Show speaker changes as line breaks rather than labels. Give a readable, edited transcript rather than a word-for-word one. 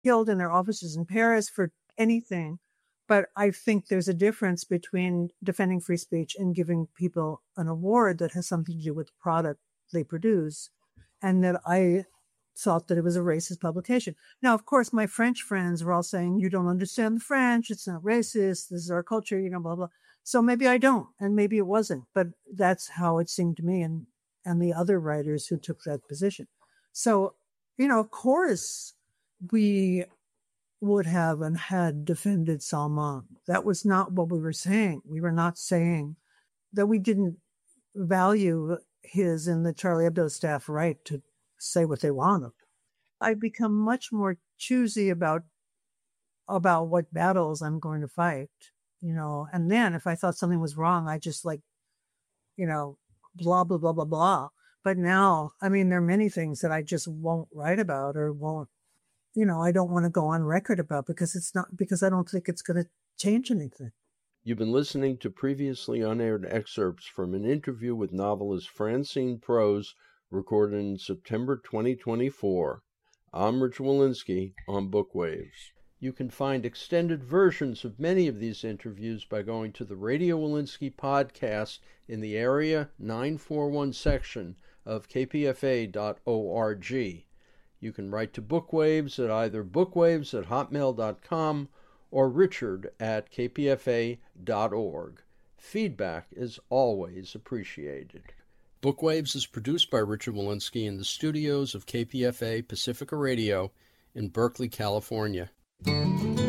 killed in their offices in Paris for anything. But I think there's a difference between defending free speech and giving people an award that has something to do with the product they produce, and that I thought that it was a racist publication. Now, of course, my French friends were all saying, you don't understand the French, it's not racist, this is our culture, blah, blah. So maybe I don't, and maybe it wasn't, but that's how it seemed to me and the other writers who took that position. So, of course, we would have and had defended Salman. That was not what we were saying. We were not saying that we didn't value his and the Charlie Hebdo staff right to say what they want. I've become much more choosy about what battles I'm going to fight, and then if I thought something was wrong, I just blah, blah, blah, blah, blah. But now, there are many things that I just won't write about or won't, I don't want to go on record about because I don't think it's going to change anything.
You've been listening to previously unaired excerpts from an interview with novelist Francine Prose recorded in September 2024. I'm Rich Wolinsky on Bookwaves. You can find extended versions of many of these interviews by going to the Radio Wolinsky podcast in the Area 941 section of kpfa.org. You can write to Bookwaves at either bookwaves@hotmail.com or richard@kpfa.org. Feedback is always appreciated. Bookwaves is produced by Richard Wolinsky in the studios of KPFA Pacifica Radio in Berkeley, California.